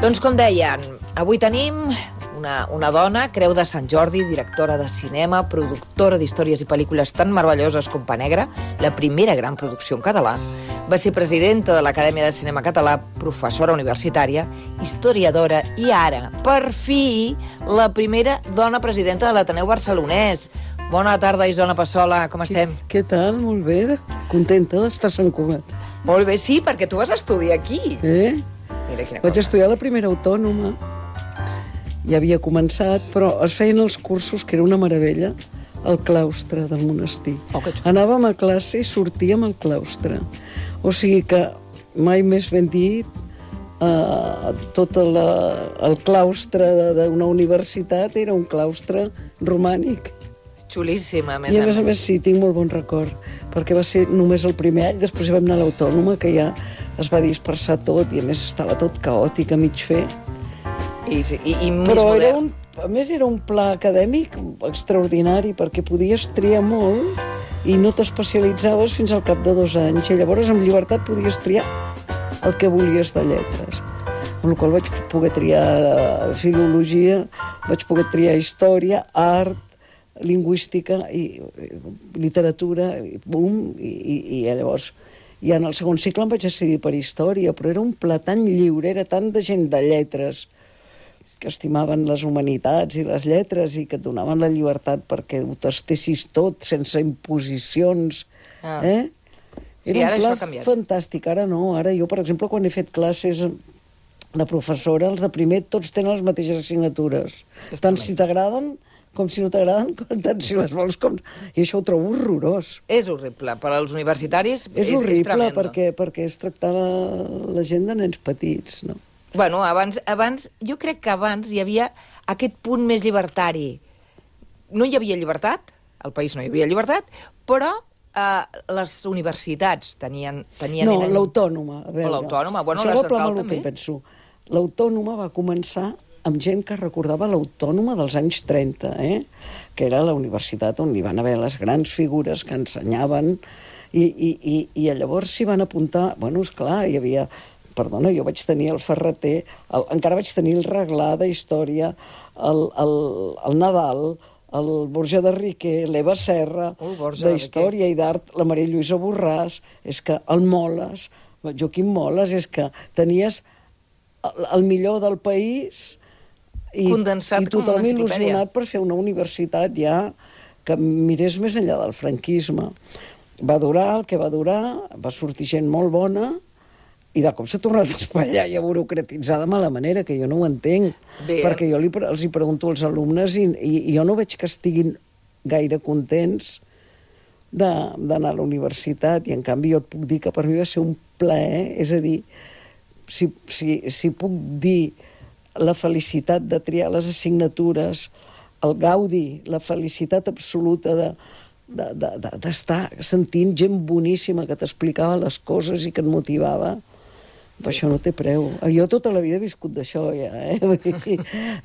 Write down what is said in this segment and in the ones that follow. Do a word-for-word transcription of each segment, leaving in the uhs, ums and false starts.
Doncs com deien, avui tenim una, una dona, Creu de Sant Jordi, directora de cinema, productora d'històries i pel·lícules tan meravelloses com Pa Negre, la primera gran producció en català. Va ser presidenta de l'Acadèmia de Cinema Català, professora universitària, historiadora i ara, per fi, la primera dona presidenta de l'Ateneu Barcelonès. Bona tarda, Isona Passola, com estem? Què, què tal? Molt bé. Contenta d'estar a Sant Cugat. Molt bé, sí, perquè tu vas estudiar aquí. Eh? Mira quina Vaig cosa. estudiar la primera autònoma. Ja havia començat, però es feien els cursos, que era una meravella, al claustre del monestir. Oh, que xulo. Anàvem a classe i sortíem al claustre. O sigui que, mai més ben dit, eh, tot la, el claustre d'una universitat era un claustre romànic. Xulíssima, a més I a més a més sí, tinc molt bon record, perquè va ser només el primer any, després vam anar a l'Autònoma, que ja es va dispersar tot, i a més estava tot caòtic a mig fer. I, sí, i, i més Però era modern. un, a més era un pla acadèmic extraordinari, perquè podies triar molt i no t'especialitzaves fins al cap de dos anys, i llavors amb llibertat podies triar el que volies de lletres. Amb la qual vaig poder triar filologia, vaig poder triar història, art, lingüística i literatura, i bum, i, i, i llavors ja en el segon cicle em vaig decidir per història, però era un pla tan lliure, era tant de gent de lletres que estimaven les humanitats i les lletres i que et donaven la llibertat perquè ho tastessis tot, sense imposicions. Ah. Eh? Sí, Era ara un pla això ha canviat. fantàstic. Ara no, ara jo, per exemple, quan he fet classes de professora, els de primer tots tenen les mateixes assignatures. És Tant tremend. si t'agraden com si no t'agraden, tant si les vols com... I això ho trobo horrorós. És horrible. Per als universitaris És, és, és horrible tremendo. perquè, perquè és tractar la, la gent de nens petits, no? Bueno, abans, abans, jo crec que abans hi havia aquest punt més llibertari. No hi havia llibertat, al país no hi havia llibertat, però eh, les universitats tenien... tenien No, eren- l'autònoma. a veure. O l'autònoma, bueno, Això la és el problema central el que també. penso. L'autònoma va començar amb gent que recordava l'autònoma dels anys trenta, eh? Que era la universitat on hi van haver les grans figures que ensenyaven i, i, i, i llavors s'hi van apuntar... Bueno, esclar, hi havia... Perdona, jo vaig tenir el Ferreter, el, encara vaig tenir el Reglà de Història, el, el, el Nadal, el Borja de Riquer, l'Eva Serra, Oh, Borja de de Història i d'Art, la Maria Lluïsa Borràs, és que el Moles, Joaquim Moles, és que tenies el, el millor del país i, Condensat i com una tothom enciclopèdia. il·lusionat per fer una universitat ja que mirés més enllà del franquisme. Va durar el que va durar, va sortir gent molt bona, i de cop s'ha tornat a espatllar i a burocratitzar de mala manera, que jo no ho entenc. Bé. Perquè jo li, pre- els hi pregunto als alumnes i, i, i jo no veig que estiguin gaire contents de- d'anar a la universitat, i en canvi jo et puc dir que per mi va ser un plaer, és a dir, si, si, si puc dir la felicitat de triar les assignatures, el gaudi, la felicitat absoluta de de- de- de- d'estar sentint gent boníssima que t'explicava les coses i que et motivava, però això no té preu. Jo tota la vida he viscut d'això, ja, eh? Vull dir,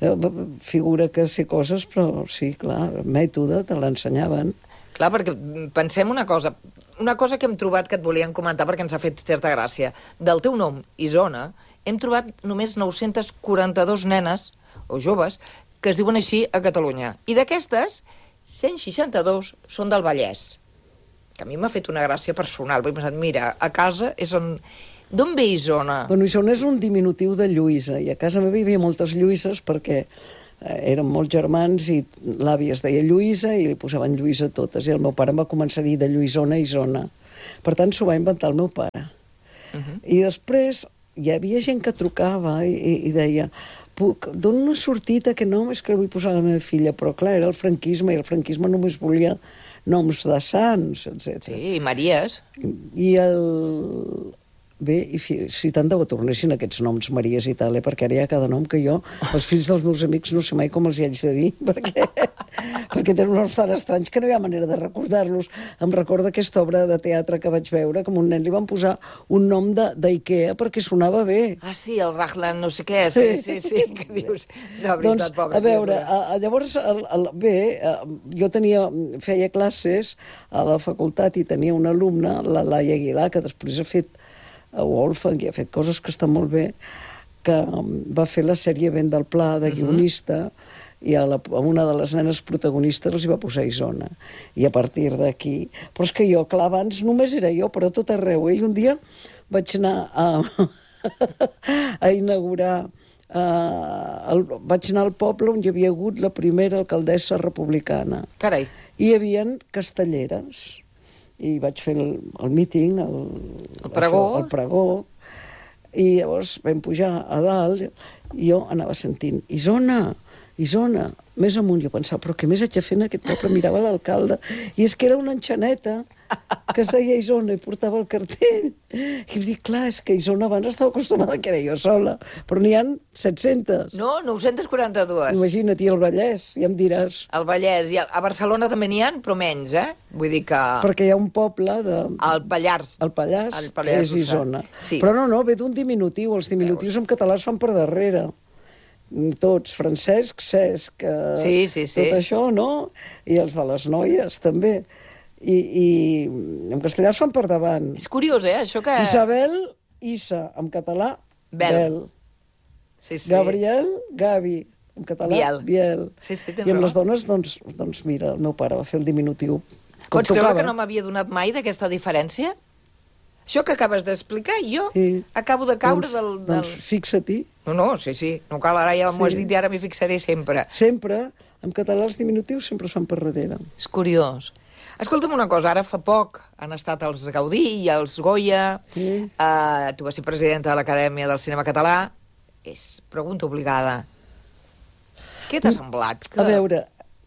figura que sé coses, però sí, clar, mètode, te l'ensenyaven. Clar, perquè pensem una cosa, una cosa que hem trobat que et volíem comentar perquè ens ha fet certa gràcia. Del teu nom, Isona, hem trobat només nou-centes quaranta-dues nenes, o joves, que es diuen així a Catalunya. I d'aquestes, cent seixanta-dos són del Vallès. Que a mi m'ha fet una gràcia personal, perquè he pensat, mira, a casa és on... D'on ve Isona? Bueno, Isona és un diminutiu de Lluïsa, i a casa meva hi havia moltes Lluïses perquè eh, érem molts germans i l'àvia es deia Lluïsa i li posaven Lluïsa a totes, i el meu pare em va començar a dir de Lluïsona a Isona. Per tant, s'ho va inventar el meu pare. Uh-huh. I després hi havia gent que trucava i, i, i deia puc, dona una sortida que nom és que vull posar a la meva filla, però clar, era el franquisme, i el franquisme només volia noms de sants, etcètera. Sí, i Maries. I el... Bé, i fi, si tant de bo tornessin aquests noms Maries i tal, eh? Perquè ara hi ha cada nom que jo, els fills dels meus amics, no sé mai com els hi haig de dir, perquè, perquè tenen noms tan estranys que no hi ha manera de recordar-los. Em recorda aquesta obra de teatre que vaig veure, que a un nen li van posar un nom d'Ikea perquè sonava bé. Ah, sí, el Raglan no sé què, sí, sí, sí, que dius... De veritat, Doncs, pobre a veure, criatura. a, a, llavors, el, el, bé, a, jo tenia, feia classes a la facultat i tenia una alumna, la Laia Aguilar, que després ha fet a Wolfgang i ha fet coses que estan molt bé, que va fer la sèrie Vent del Pla, de guionista, uh-huh. i a, la, a una de les nenes protagonistes els hi va posar Isona. I a partir d'aquí... Però és que jo, clar, abans només era jo, però tot arreu. Eh? I un dia vaig anar a, a inaugurar... Uh, el, vaig anar al poble on hi havia hagut la primera alcaldessa republicana. Carai. I hi havia castelleres. I vaig fer el, el míting, el, el pregó. Això, el pregó. I llavors vam pujar a dalt i jo anava sentint Isona, Isona, més amunt. Jo pensava, però què més haig de fer en aquest poble? Mirava l'alcalde. I és que era una enxaneta que es deia Isona i portava el cartell. I em dic, clar, és que Isona abans estava acostumada que era jo sola, però n'hi ha set-centes. No, nou-cents quaranta-dues. Imagina't, i el Vallès, ja em diràs. El Vallès, i a Barcelona també n'hi ha, però menys, eh? Vull dir que... Perquè hi ha un poble de... El Pallars. El Pallars, el Pallars que és Isona. Sí. Però no, no, ve d'un diminutiu. Els diminutius en català es fan per darrere. Tots, Francesc, Cesc, eh, sí, sí, sí. tot això, no? I els de les noies, també. I, i en castellà es fan per davant. És curiós, eh, això que... Isabel, Issa, en català, Bel. Bel. Sí, sí. Gabriel, Gavi, en català, Biel. Biel. Sí, sí, I amb raó. Les dones, doncs, doncs mira, el meu pare va fer el diminutiu. Pots creure que no m'havia donat mai d'aquesta diferència? Això que acabes d'explicar, jo sí. acabo de caure doncs, del... del... Doncs fixa-t'hi. No, no, sí, sí. No cal, ara ja m'ho sí. has dit i ara m'hi fixaré sempre. Sempre. En català els diminutius sempre es fan per darrere. És curiós. Escolta'm una cosa, ara fa poc han estat els Gaudí i els Goya, sí. uh, tu vas ser presidenta de l'Acadèmia del Cinema Català, és pregunta obligada. Què t'ha semblat? Que... A veure,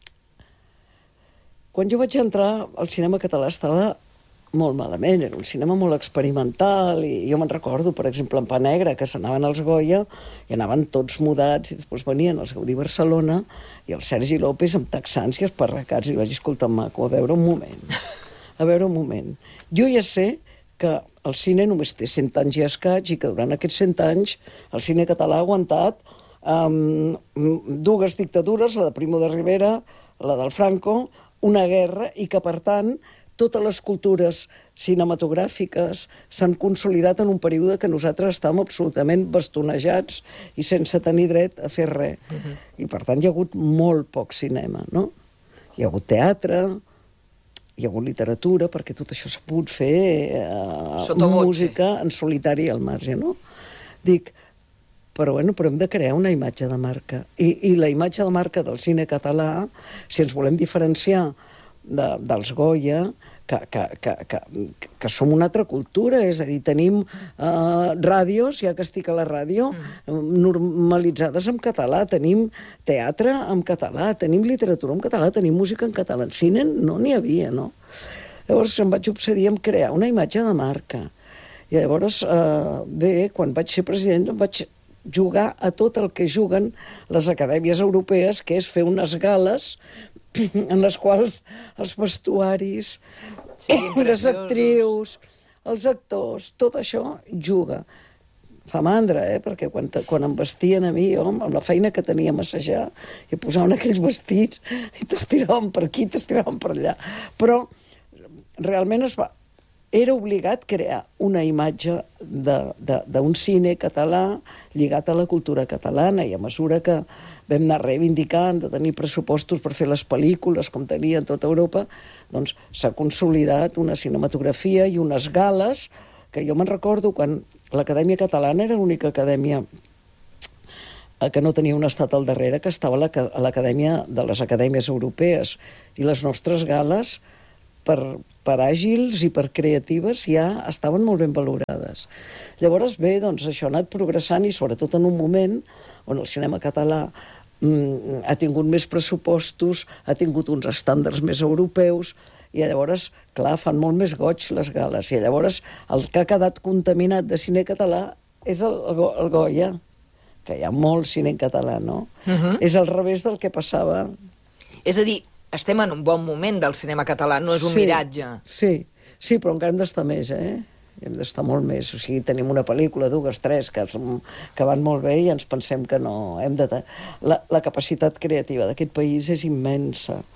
quan jo vaig entrar al cinema català estava molt malament, era un cinema molt experimental i jo me'n recordo, per exemple, en Pa Negre, que s'anaven als Goya i anaven tots mudats i després venien els Gaudí Barcelona i el Sergi López amb texans i esparracats i vaig dir, escolta, maco, a veure un moment, a veure un moment. Jo ja sé que el cine només té cent anys i escaig i que durant aquests cent anys el cine català ha aguantat um, dues dictadures, la de Primo de Rivera, la del Franco, una guerra i que, per tant, totes les cultures cinematogràfiques s'han consolidat en un període que nosaltres estàvem absolutament bastonejats i sense tenir dret a fer res. Uh-huh. I, per tant, hi ha hagut molt poc cinema, no? Hi ha hagut teatre, hi ha hagut literatura, perquè tot això s'ha pogut fer eh, música en solitari al marge, no? Dic, però, bueno, però hem de crear una imatge de marca. I, i la imatge de marca del cine català, si ens volem diferenciar de, dels Goya, que, que, que, que, que som una altra cultura, és a dir, tenim uh, ràdios, ja que estic a la ràdio, mm. normalitzades en català, tenim teatre en català, tenim literatura en català, tenim música en català. En cine no n'hi havia, no? Llavors em vaig obsedir en crear una imatge de marca. I llavors, uh, bé, quan vaig ser president, em vaig jugar a tot el que juguen les acadèmies europees, que és fer unes gales en les quals els vestuaris, sí, les actrius, els actors, tot això juga. Fa mandra, eh? Perquè quan, quan em vestien a mi, jo, amb la feina que tenia a massajar, i posaven aquells vestits i t'estiraven per aquí, t'estiraven per allà. Però realment es va... Era obligat crear una imatge d'un cine català lligat a la cultura catalana, i a mesura que vam anar reivindicant de tenir pressupostos per fer les pel·lícules com tenia en tota Europa, doncs s'ha consolidat una cinematografia i unes gales que jo me'n recordo quan l'Acadèmia Catalana era l'única acadèmia que no tenia un estat al darrere, que estava a l'Acadèmia de les Acadèmies Europees, i les nostres gales Per, per àgils i per creatives ja estaven molt ben valorades. Llavors, bé, doncs això ha anat progressant i sobretot en un moment on el cinema català mm, ha tingut més pressupostos, ha tingut uns estàndards més europeus i llavors, clar, fan molt més goig les gales. I llavors el que ha quedat contaminat de cine català és el, el, el Goya, que hi ha molt cine en català, no? Uh-huh. És al revés del que passava. És a dir, estem en un bon moment del cinema català, no és un sí, miratge. Sí, sí, però encara hem d'estar més, eh? Hem d'estar molt més. O sigui, tenim una pel·lícula, dues, tres, que, que van molt bé i ens pensem que no... Hem de... la, la capacitat creativa d'aquest país és immensa.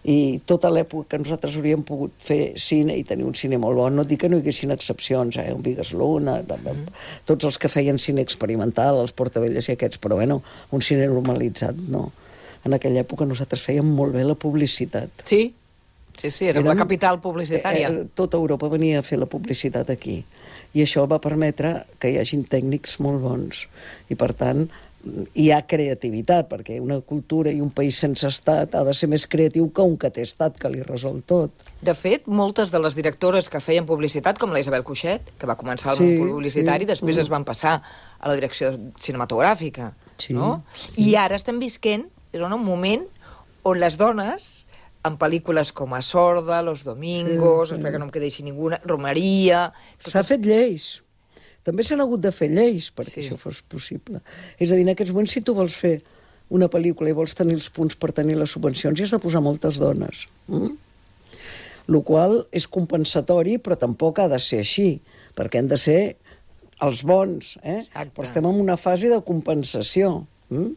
i tota l'època que nosaltres hauríem pogut fer cine i tenir un cine molt bon. No et dic que no hi haguessin excepcions, eh? Un Vigas Luna, mm. tots els que feien cine experimental, els Portavelles i aquests, però bueno, un cine normalitzat, no. En aquella època nosaltres fèiem molt bé la publicitat. Sí, sí, sí, era la capital publicitària. Eh, tota Europa venia a fer la publicitat aquí. I això va permetre que hi hagin tècnics molt bons. I per tant, hi ha creativitat, perquè una cultura i un país sense estat ha de ser més creatiu que un que té estat, que li resol tot. De fet, moltes de les directores que feien publicitat, com la Isabel Cuixet, que va començar al sí, món publicitari, sí. després mm. es van passar a la direcció cinematogràfica, sí, no? Sí. I ara estem visquent, és un moment on les dones, en pel·lícules com A Sorda, Los Domingos, sí, sí. espero que no em quedeixi ninguna, Romeria... S'ha totes... fet lleis. També s'han hagut de fer lleis perquè sí. això fos possible. És a dir, en aquests moments, si tu vols fer una pel·lícula i vols tenir els punts per tenir les subvencions, hi has de posar moltes dones. Mm? Lo qual és compensatori, però tampoc ha de ser així, perquè han de ser els bons. Eh? Però estem en una fase de compensació. Mm?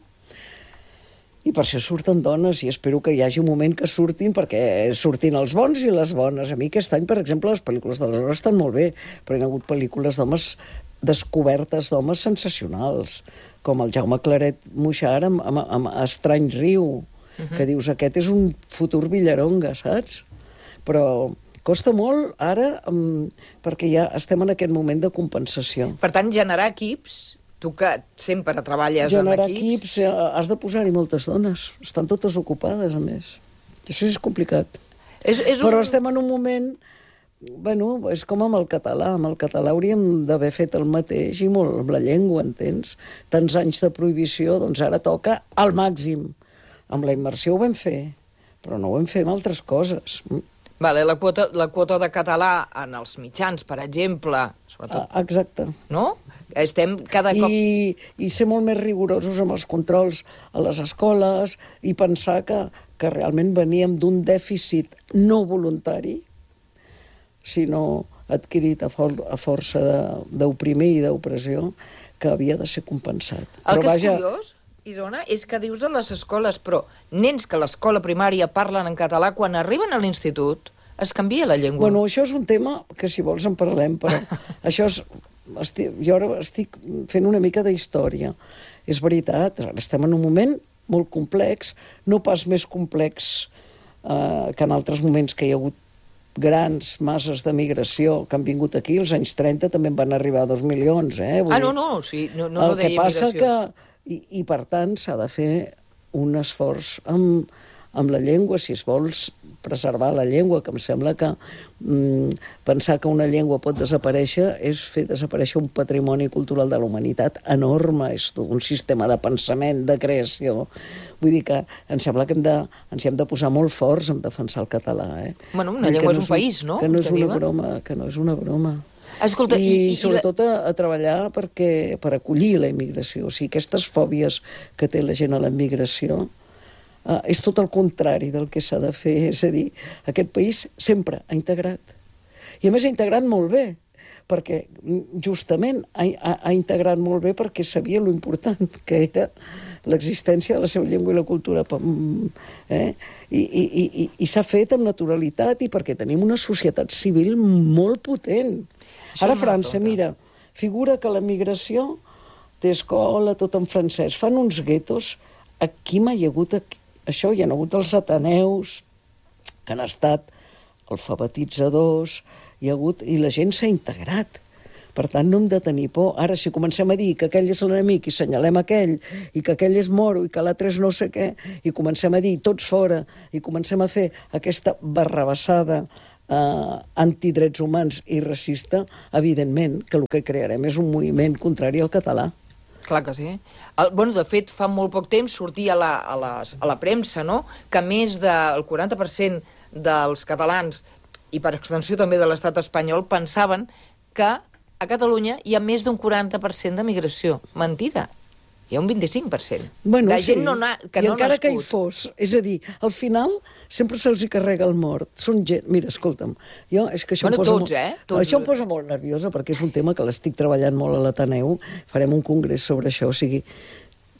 I per això surten dones, i espero que hi hagi un moment que surtin, perquè surtin els bons i les bones. A mi aquest any, per exemple, les pel·lícules de les dones estan molt bé, però hi ha hagut pel·lícules d'homes, descobertes d'homes sensacionals, com el Jaume Claret Moixart amb, amb, amb Estrany Riu, uh-huh. que dius, aquest és un futur Villaronga, saps? Però costa molt ara, um, perquè ja estem en aquest moment de compensació. Per tant, generar equips... Tu que sempre treballes Generar en equips... equips, has de posar-hi moltes dones. Estan totes ocupades, a més. Això és complicat. És, és Però un... estem en un moment... Bueno, és com amb el català. Amb el català hauríem d'haver fet el mateix i molt amb la llengua, entens? Tants anys de prohibició, doncs ara toca al màxim. Amb la immersió ho vam fer, però no ho vam fer amb altres coses. Vale, la quota, la quota de català en els mitjans, per exemple... Sobretot, ah, exacte. No? Estem cada cop... I, I ser molt més rigorosos amb els controls a les escoles i pensar que, que realment veníem d'un dèficit no voluntari, sinó adquirit a, for, a força d'oprimir i d'opressió, que havia de ser compensat. El Però que vaja... és curiós, Isona, és que dius de les escoles, però nens que a l'escola primària parlen en català, quan arriben a l'institut, es canvia la llengua. Bueno, això és un tema que, si vols, en parlem, però això és... Estic, jo ara estic fent una mica de història. És veritat, ara estem en un moment molt complex, no pas més complex eh, que en altres moments que hi ha hagut grans masses de migració que han vingut aquí. Els anys trenta també en van arribar dos milions. Eh? Vull ah, no, no, sí, no, no, no deia migració. El que passa que... I, i per tant, s'ha de fer un esforç amb, amb la llengua, si es vols preservar la llengua, que em sembla que mm, pensar que una llengua pot desaparèixer és fer desaparèixer un patrimoni cultural de la humanitat enorme, és tot un sistema de pensament, de creació. Vull dir que em sembla que hem de, ens hi hem de posar molt forts en defensar el català. Eh? Bueno, una llengua és un país, no? Que no és una broma, que no és una broma. Escolta, I, i, i sobretot a, a treballar perquè, per acollir la immigració. O sigui, aquestes fòbies que té la gent a la immigració eh, és tot el contrari del que s'ha de fer. És a dir, aquest país sempre ha integrat. I a més ha integrat molt bé, perquè justament ha, ha, ha integrat molt bé perquè sabia lo important que era l'existència de la seva llengua i la cultura. Eh? I, i, i, i s'ha fet amb naturalitat i perquè tenim una societat civil molt potent. Ara a França, mira, figura que la migració té escola, tot en francès. Fan uns guetos. Aquí mai hi ha hagut aquí, això, hi ha hagut els ateneus, que han estat alfabetitzadors, hi ha hagut, i la gent s'ha integrat. Per tant, no hem de tenir por. Ara, si comencem a dir que aquell és l'enemic i senyalem aquell, i que aquell és moro i que l'altre és no sé què, i comencem a dir tots fora, i comencem a fer aquesta barrabassada Uh, antidrets humans i racista, evidentment que el que crearem és un moviment contrari al català. Clar que sí. El, bueno, de fet, fa molt poc temps sortia a la, a les, a la premsa, no?, que més del quaranta per cent dels catalans, i per extensió també de l'estat espanyol, pensaven que a Catalunya hi ha més d'un quaranta per cent de migració. Mentida. Hi ha un vint-i-cinc per cent. Bueno, de sí. gent no na, que I no ha encara nascut. que hi fos, és a dir, al final sempre se'ls hi carrega el mort. Són gent... Mira, escolta'm, jo és que això bueno, em posa tots, molt... eh? Tots... Això em posa molt nerviosa perquè és un tema que l'estic treballant molt a l'Ateneu. Farem un congrés sobre això, o sigui...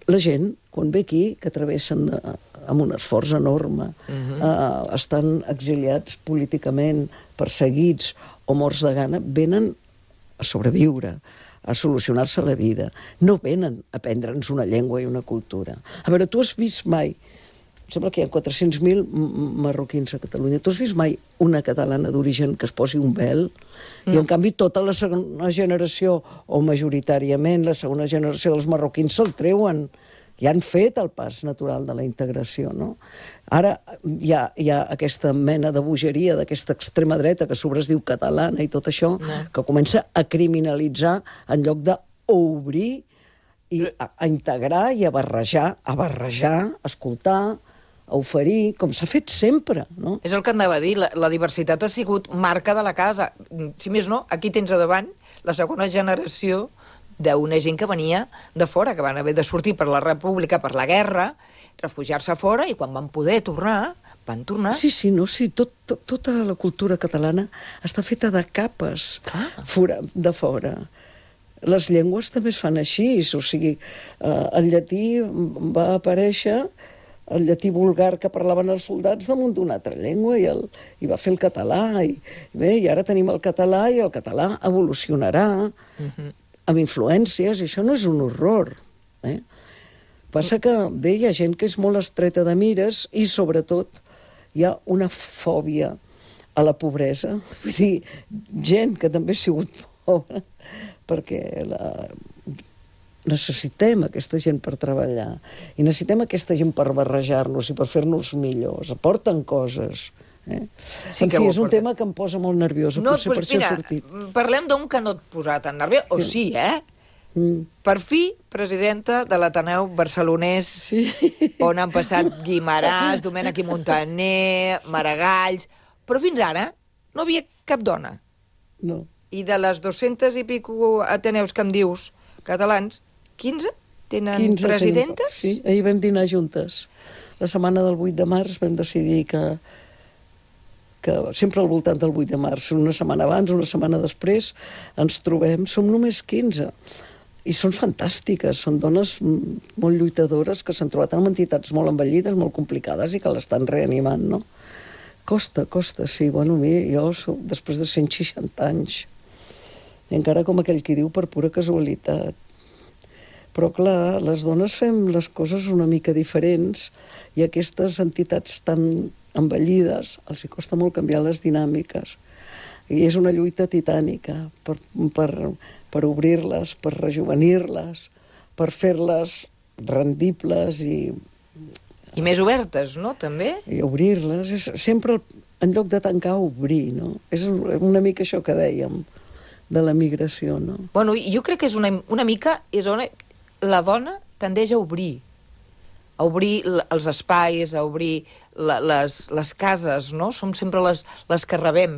la gent, quan ve aquí, que travessen de, amb un esforç enorme, uh-huh. eh, estan exiliats políticament, perseguits o morts de gana, venen a sobreviure, a solucionar-se la vida. No venen a aprendre'ns una llengua i una cultura. A veure, tu has vist mai, em sembla que hi ha quatre-cents mil marroquins a Catalunya, tu has vist mai una catalana d'origen que es posi un vel? No. I en canvi tota la segona generació, o majoritàriament la segona generació dels marroquins se'l treuen, ja han fet el pas natural de la integració, no? Ara hi ha, hi ha aquesta mena de bogeria d'aquesta extrema dreta que sobre es diu catalana i tot això, no. que comença a criminalitzar en lloc d'obrir i a, a integrar i a barrejar, a barrejar, a escoltar, a oferir, com s'ha fet sempre, no? És el que anava a dir, la, la diversitat ha sigut marca de la casa. Si més no, aquí tens a davant la segona generació d'una gent que venia de fora, que van haver de sortir per la república, per la guerra, refugiar-se fora, i quan van poder tornar, van tornar. Sí, sí, no, sí, tot, tot, tota la cultura catalana està feta de capes fora, de fora. Les llengües també es fan així, o sigui, eh, el llatí va aparèixer, el llatí vulgar que parlaven els soldats damunt d'una altra llengua, i, el, i va fer el català, i, bé, i ara tenim el català, i el català evolucionarà, uh-huh. amb influències, i això no és un horror. Eh? Passa que, bé, hi ha gent que és molt estreta de mires i, sobretot, hi ha una fòbia a la pobresa. Vull dir, gent que també ha sigut pobra, perquè la... necessitem aquesta gent per treballar, i necessitem aquesta gent per barrejar-nos i per fer-nos millors. Aporten coses. Eh? Sí, en fi, és un tema que em posa molt nerviosa, no, potser pues, per mira, això ha sortit. Parlem d'un que no et posarà tan nerviós, o sí, eh? Mm. Per fi, presidenta de l'Ateneu Barcelonès, sí. on han passat Guimaràs, Domènech i Montaner, Maragalls, però fins ara no havia cap dona. No. I de les dos-centes i pico Ateneus que em dius, catalans, quinze tenen quinze presidentes? Tenim, sí, ahir vam dinar juntes. La setmana del vuit de març vam decidir que que sempre al voltant del vuit de març, una setmana abans, una setmana després, ens trobem, som només quinze. I són fantàstiques, són dones molt lluitadores que s'han trobat en entitats molt envellides, molt complicades i que l'estan reanimant, no? Costa, costa, sí. Bueno, mi, jo soc després de cent seixanta anys. I encara com aquell qui diu per pura casualitat. Però, clar, les dones fem les coses una mica diferents i aquestes entitats tan envellides els hi costa molt canviar les dinàmiques. I és una lluita titànica per, per, per obrir-les, per rejuvenir-les, per fer-les rendibles i... I més obertes, no?, també? I obrir-les. És sempre, en lloc de tancar, obrir, no? És una mica això que dèiem de la migració, no? Bueno, jo crec que és una, una mica... És una, la dona tendeix a obrir, a obrir els espais, a obrir la, les, les cases, no? Som sempre les, les que rebem.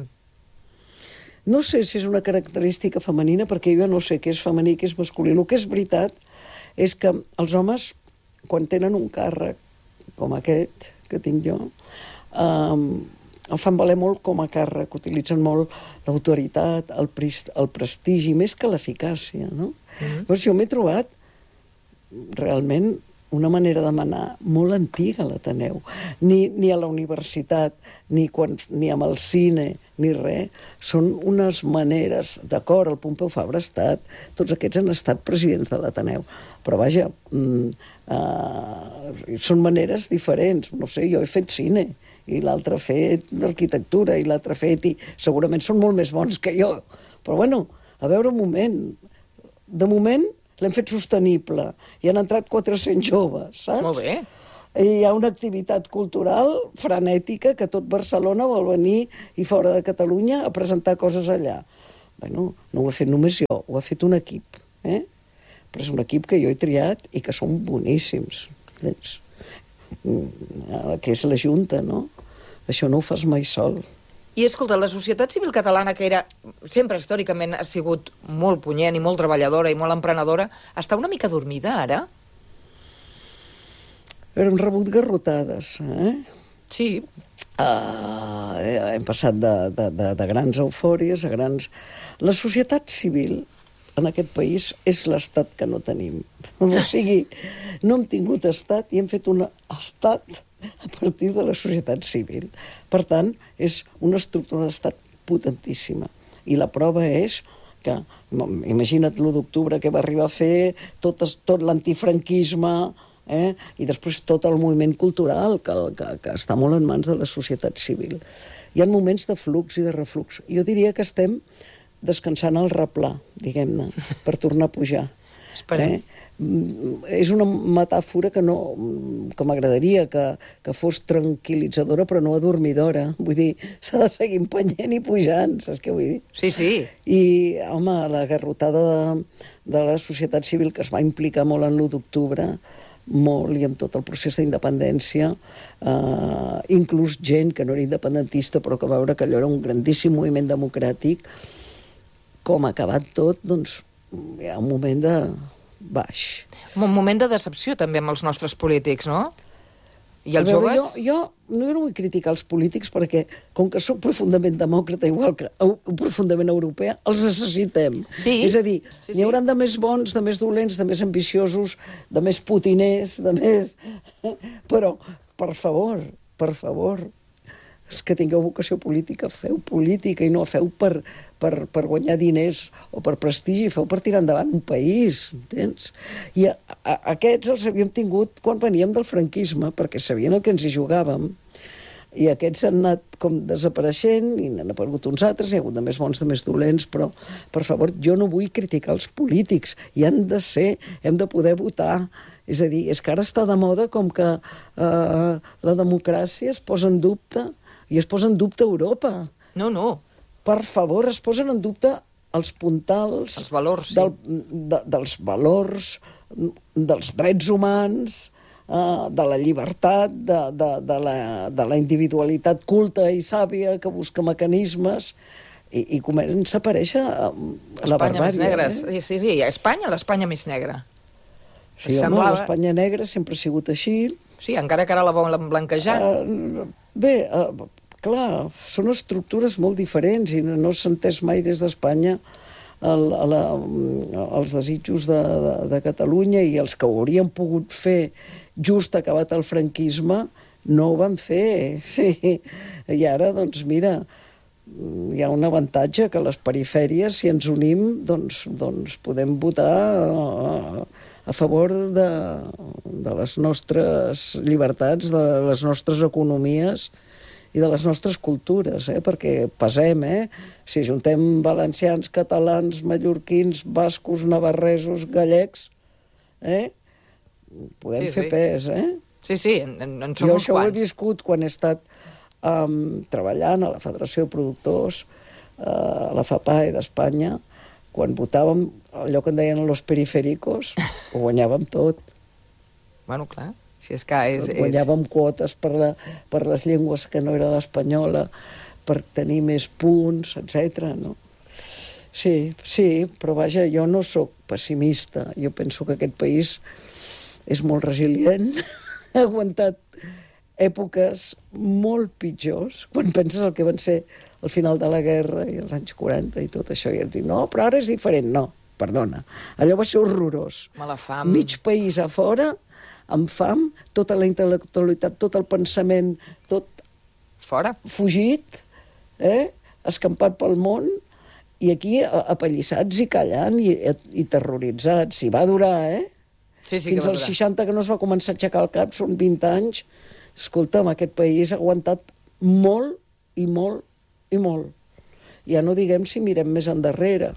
No sé si és una característica femenina, perquè jo no sé què és femení i què és masculí. El que és veritat és que els homes, quan tenen un càrrec com aquest, que tinc jo, eh, el fan valer molt com a càrrec, utilitzen molt l'autoritat, el, el prestigi, més que l'eficàcia, no? Mm-hmm. Llavors jo m'he trobat realment una manera de manar molt antiga a l'Ateneu. Ni, ni a la universitat, ni, quan, ni amb el cine, ni res. Són unes maneres, d'acord, el Pompeu Fabra ha estat, tots aquests han estat presidents de l'Ateneu, però vaja, mm, uh, són maneres diferents. No sé, jo he fet cine, i l'altre ha fet arquitectura, i l'altre ha fet... I segurament són molt més bons que jo. Però bueno, a veure un moment. De moment l'hem fet sostenible. I han entrat quatre-cents joves, saps? Molt bé. I hi ha una activitat cultural frenètica que tot Barcelona vol venir i fora de Catalunya a presentar coses allà. Bueno, no ho he fet només jo, ho ha fet un equip. Eh? Però és un equip que jo he triat i que són boníssims. Veus? Que és la Junta, no? Això no ho fas mai sol. I, escolta, la societat civil catalana, que era sempre històricament ha sigut molt punyent i molt treballadora i molt emprenedora, està una mica dormida, ara? Hem rebut garrotades, eh? Sí. Uh, hem passat de, de, de, de grans eufòries a grans... La societat civil en aquest país és l'estat que no tenim. O sigui, no hem tingut estat i hem fet un estat a partir de la societat civil. Per tant, és una estructura d'estat potentíssima. I la prova és que, imagina't l'u d'octubre que va arribar a fer tot, tot l'antifranquisme, eh? I després tot el moviment cultural, que, que, que està molt en mans de la societat civil. Hi ha moments de flux i de reflux. Jo diria que estem descansant al replà, diguem-ne, per tornar a pujar. Esperem. Eh? És una metàfora que, no, que m'agradaria que, que fos tranquil·litzadora però no adormidora. Vull dir, s'ha de seguir empenyent i pujant, saps què vull dir? Sí, sí. I, home, la garrotada de, de la societat civil que es va implicar molt en l'u d'octubre, molt, i amb tot el procés d'independència, eh, inclús gent que no era independentista però que va veure que allò era un grandíssim moviment democràtic, com ha acabat tot, doncs hi ha un moment de baix. Un moment de decepció també amb els nostres polítics, no? I els veure, joves? Jo, jo no vull criticar els polítics perquè, com que sóc profundament demòcrata, igual que profundament europea, els necessitem. Sí. És a dir, sí, n'hi sí. hauran de més bons, de més dolents, de més ambiciosos, de més putiners, de més... Però, per favor, per favor, és que tingueu vocació política, feu política i no feu per, per, per guanyar diners o per prestigi, feu per tirar endavant un país, entens? I a, a, aquests els havíem tingut quan veníem del franquisme, perquè sabien el que ens hi jugàvem, i aquests han anat com desapareixent, i n'han aparegut uns altres, hi ha hagut de més bons, de més dolents, però, per favor, jo no vull criticar els polítics, hi han de ser, hem de poder votar. És a dir, és que ara està de moda com que eh, la democràcia es posa en dubte, i es posa en dubte Europa. No, no. Per favor, es posen en dubte els puntals... Els valors, sí. Del, de, dels valors, dels drets humans, eh, de la llibertat, de, de, de, la, de la individualitat culta i sàvia que busca mecanismes, i, i comença a aparèixer la Espanya barbària. més negra. Eh? Sí, sí, a Espanya, l'Espanya més negra. Sí, home, semblava... l'Espanya negra sempre ha sigut així. Sí, encara que ara la volen blanquejar. Uh, bé, uh, clar, són estructures molt diferents i no, no s'ha entès mai des d'Espanya el, la, els desitjos de, de, de Catalunya, i els que ho haurien pogut fer just acabat el franquisme no ho van fer. Sí. I ara, doncs, mira, hi ha un avantatge que les perifèries, si ens unim, doncs, doncs podem votar a, a favor de, de les nostres llibertats, de les nostres economies i de les nostres cultures, eh? Perquè pesem, eh? Si juntem valencians, catalans, mallorquins, bascos, navarresos, gallecs, eh? Podem sí, fer sí. pes, eh? Sí, sí, en, en som jo uns això quants. ho he viscut quan he estat um, treballant a la Federació de Productors, uh, a la FAPAE d'Espanya, quan votàvem allò que en deien los periféricos, ho guanyàvem tot. Bueno, clar, si és que és... Guanyàvem és... quotes per, la, per les llengües que no era l'espanyola, per tenir més punts, etcètera. No? Sí, sí, però vaja, jo no sóc pessimista. Jo penso que aquest país és molt resilient, ha aguantat èpoques molt pitjors, quan penses el que van ser al final de la guerra i els anys quaranta i tot això, i et dic, no, però ara és diferent. No, perdona, allò va ser horrorós. Mala fam. Mig país a fora, amb fam, tota la intel·lectualitat, tot el pensament, tot fora, fugit, eh? Escampat pel món, i aquí apallissats i callant i, i terroritzats. I va durar, eh? Sí, sí, fins als seixanta, que no es va començar a aixecar el cap, són vint anys. Escolta'm, aquest país ha aguantat molt i molt i molt. Ja no diguem si mirem més endarrere.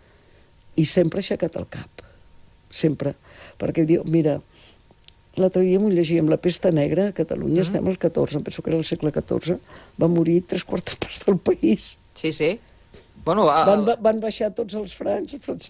I sempre ha aixecat el cap. Sempre. Perquè diu, mira, l'altre dia m'ho llegíem, la pesta negra a Catalunya, mm. estem al catorze, em penso que era el segle catorze, va morir tres quartes parts del país. Sí, sí. Bueno, a... van, van baixar tots els francs, els francesos,